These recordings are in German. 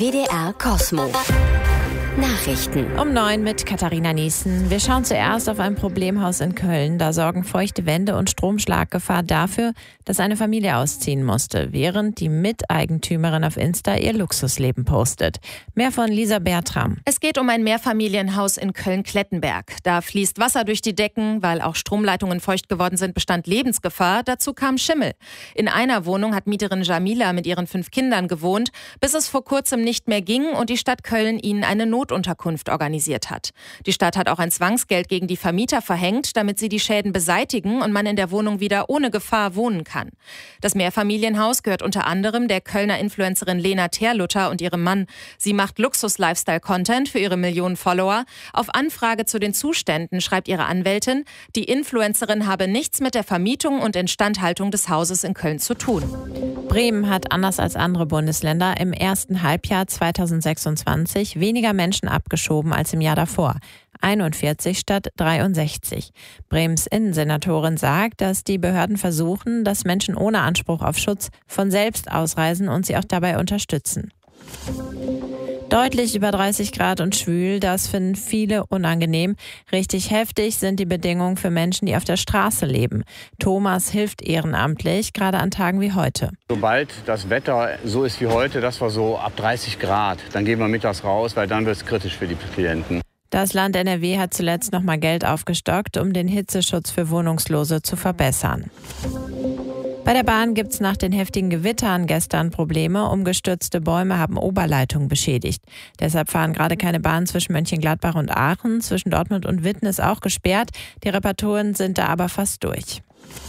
WDR Cosmo. Nachrichten. Um 9 mit Katharina Niesen. Wir schauen zuerst auf ein Problemhaus in Köln. Da sorgen feuchte Wände und Stromschlaggefahr dafür, dass eine Familie ausziehen musste, während die Miteigentümerin auf Insta ihr Luxusleben postet. Mehr von Lisa Bertram. Es geht um ein Mehrfamilienhaus in Köln-Klettenberg. Da fließt Wasser durch die Decken, weil auch Stromleitungen feucht geworden sind, bestand Lebensgefahr. Dazu kam Schimmel. In einer Wohnung hat Mieterin Jamila mit ihren 5 Kindern gewohnt, bis es vor kurzem nicht mehr ging und die Stadt Köln ihnen eine Notunterkunft organisiert hat. Die Stadt hat auch ein Zwangsgeld gegen die Vermieter verhängt, damit sie die Schäden beseitigen und man in der Wohnung wieder ohne Gefahr wohnen kann. Das Mehrfamilienhaus gehört unter anderem der Kölner Influencerin Lena Terluther und ihrem Mann. Sie macht Luxus-Lifestyle-Content für ihre Millionen Follower. Auf Anfrage zu den Zuständen schreibt ihre Anwältin, die Influencerin habe nichts mit der Vermietung und Instandhaltung des Hauses in Köln zu tun. Bremen hat anders als andere Bundesländer im ersten Halbjahr 2026 weniger Menschen abgeschoben als im Jahr davor. 41 statt 63. Bremens Innensenatorin sagt, dass die Behörden versuchen, dass Menschen ohne Anspruch auf Schutz von selbst ausreisen und sie auch dabei unterstützen. Deutlich über 30 Grad und schwül, das finden viele unangenehm. Richtig heftig sind die Bedingungen für Menschen, die auf der Straße leben. Thomas hilft ehrenamtlich, gerade an Tagen wie heute. Sobald das Wetter so ist wie heute, das war so ab 30 Grad, dann gehen wir mittags raus, weil dann wird es kritisch für die Klienten. Das Land NRW hat zuletzt nochmal Geld aufgestockt, um den Hitzeschutz für Wohnungslose zu verbessern. Bei der Bahn gibt es nach den heftigen Gewittern gestern Probleme. Umgestürzte Bäume haben Oberleitungen beschädigt. Deshalb fahren gerade keine Bahnen zwischen Mönchengladbach und Aachen. Zwischen Dortmund und Witten ist auch gesperrt. Die Reparaturen sind da aber fast durch.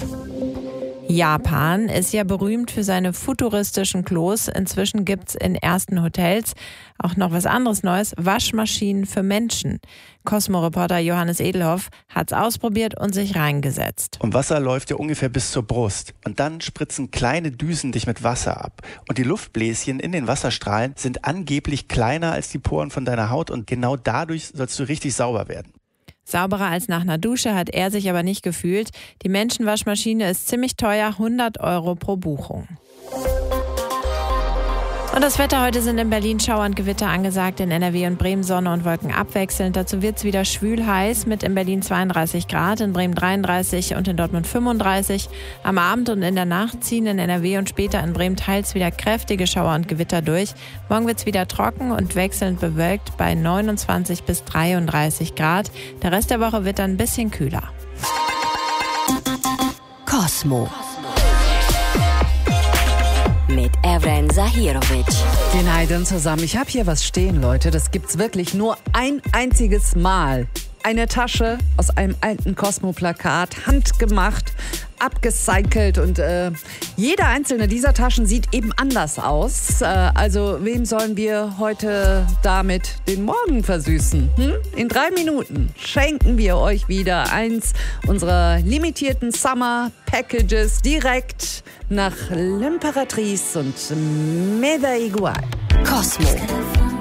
Japan ist ja berühmt für seine futuristischen Klos. Inzwischen gibt's in ersten Hotels auch noch was anderes Neues, Waschmaschinen für Menschen. Cosmo-Reporter Johannes Edelhoff hat's ausprobiert und sich reingesetzt. Und Wasser läuft ja ungefähr bis zur Brust. Und dann spritzen kleine Düsen dich mit Wasser ab. Und die Luftbläschen in den Wasserstrahlen sind angeblich kleiner als die Poren von deiner Haut. Und genau dadurch sollst du richtig sauber werden. Sauberer als nach einer Dusche hat er sich aber nicht gefühlt. Die Menschenwaschmaschine ist ziemlich teuer, 100 € pro Buchung. Und das Wetter: heute sind in Berlin Schauer und Gewitter angesagt, in NRW und Bremen Sonne und Wolken abwechselnd. Dazu wird es wieder schwül heiß mit in Berlin 32 Grad, in Bremen 33 und in Dortmund 35. Am Abend und in der Nacht ziehen in NRW und später in Bremen teils wieder kräftige Schauer und Gewitter durch. Morgen wird es wieder trocken und wechselnd bewölkt bei 29 bis 33 Grad. Der Rest der Woche wird dann ein bisschen kühler. Cosmo. Mit Evren Zahirovic. Goedenavond zusammen. Ich habe hier was stehen, Leute. Das gibt's wirklich nur ein einziges Mal. Eine Tasche aus einem alten Cosmo-Plakat, handgemacht, abgecycelt und jede einzelne dieser Taschen sieht eben anders aus. Also wem sollen wir heute damit den Morgen versüßen? In 3 Minuten schenken wir euch wieder eins unserer limitierten Summer Packages direkt nach L'Imperatrice und Meda Igual. Cosmo.